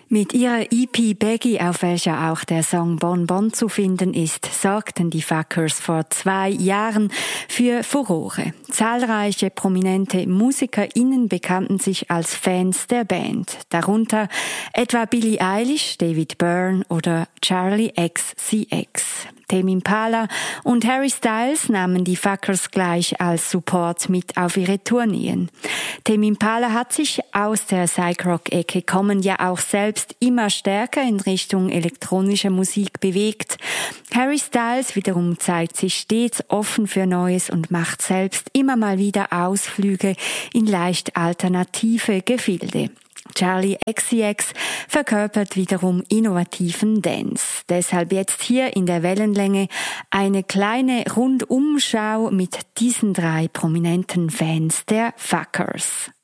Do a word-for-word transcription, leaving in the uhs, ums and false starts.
Mit ihrer E P Baggy, auf welcher auch der Song Bon Bon zu finden ist, sorgten die Fuckers vor zwei Jahren für Furore. Zahlreiche prominente MusikerInnen bekannten sich als Fans der Band. Darunter etwa Billie Eilish, David Byrne oder Charli X C X. Tame Impala und Harry Styles nahmen die Fuckers gleich als Support mit auf ihre Tourneen. Tame Impala hat sich aus der Psych-Rock-Ecke kommen ja auch selbst immer stärker in Richtung elektronischer Musik bewegt. Harry Styles wiederum zeigt sich stets offen für Neues und macht selbst immer mal wieder Ausflüge in leicht alternative Gefilde. Charli X C X verkörpert wiederum innovativen Dance. Deshalb jetzt hier in der Wellenlänge eine kleine Rundumschau mit diesen drei prominenten Fans der Fuckers.